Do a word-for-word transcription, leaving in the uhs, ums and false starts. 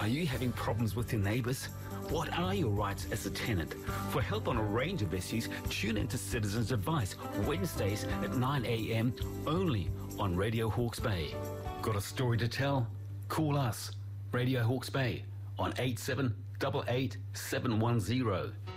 Are you having problems with your neighbours? What are your rights as a tenant? For help on a range of issues, tune into Citizens Advice, Wednesdays at nine a m only on Radio Hawke's Bay. Got a story to tell? Call us, Radio Hawke's Bay, on eight seven eight eight seven one zero.